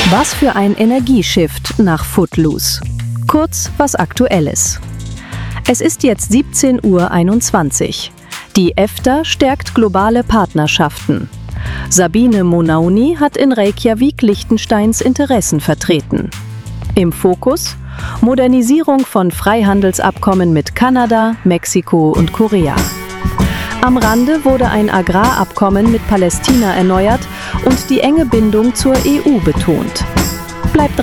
Was für ein Energieshift nach Footloose. Kurz was Aktuelles. Es ist jetzt 17:21 Uhr. Die EFTA stärkt globale Partnerschaften. Sabine Monauni hat in Reykjavik Liechtensteins Interessen vertreten. Im Fokus: Modernisierung von Freihandelsabkommen mit Kanada, Mexiko und Korea. Am Rande wurde ein Agrarabkommen mit Palästina erneuert und die enge Bindung zur EU betont. Bleibt